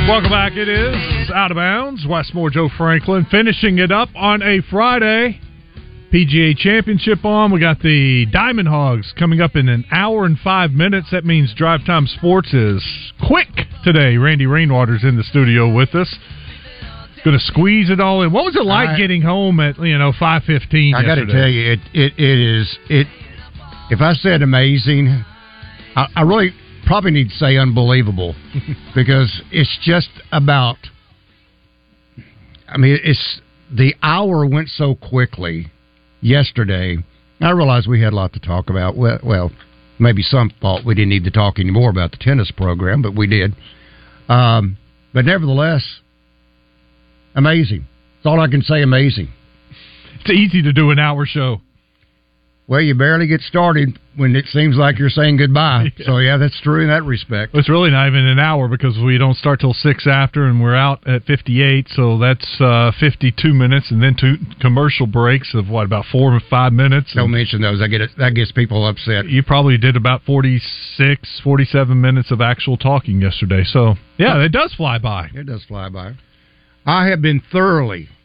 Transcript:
Welcome back. It is Out of Bounds. Westmore, Joe Franklin, finishing it up on a Friday. PGA Championship on. We got the Diamond Hogs coming up in an hour and 5 minutes. That means Drive Time Sports is quick today. Randy Rainwater's in the studio with us. Going to squeeze it all in. What was it like getting home at 5:15? I got to tell you, it is. If I said amazing, I really probably need to say unbelievable because it's just about. I mean, it's the hour went so quickly yesterday. I realized we had a lot to talk about. Well, maybe some thought we didn't need to talk anymore about the tennis program, but we did. But nevertheless, amazing. That's all I can say, amazing. It's easy to do an hour show. Well, you barely get started when it seems like you're saying goodbye. Yeah. So, yeah, that's true in that respect. It's really not even an hour because we don't start till 6 after, and we're out at 58, so that's 52 minutes, and then 2 commercial breaks of, about 4 or 5 minutes. Don't mention those. That gets people upset. You probably did about 46, 47 minutes of actual talking yesterday. So, yeah, it does fly by. It does fly by. I have been thoroughly